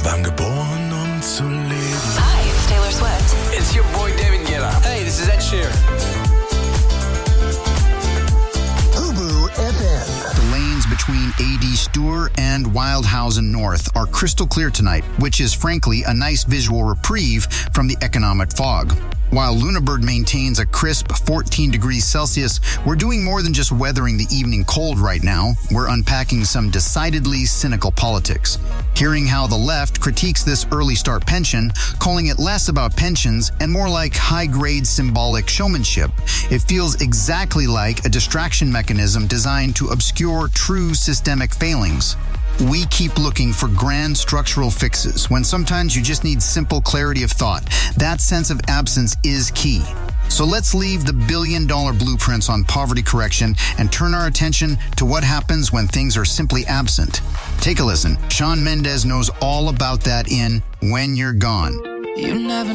Wir waren geboren, um zu leben. Hi, it's Taylor Swift. It's your boy David Guetta. Hey, this is Ed Sheeran. Ubu FM. The lanes between A.D. Stewart and Wildhausen North are crystal clear tonight, which is frankly a nice visual reprieve from the economic fog. While Lunabird maintains a crisp 14 degrees Celsius, we're doing more than just weathering the evening cold right now. We're unpacking some decidedly cynical politics. Hearing how the left critiques this early start pension, calling it less about pensions and more like high-grade symbolic showmanship. It feels exactly like a distraction mechanism designed to obscure true systemic failings. We keep looking for grand structural fixes when sometimes you just need simple clarity of thought. That sense of absence is key. So let's leave the billion-dollar blueprints on poverty correction and turn our attention to what happens when things are simply absent. Take a listen. Shawn Mendes knows all about that in When You're Gone. You never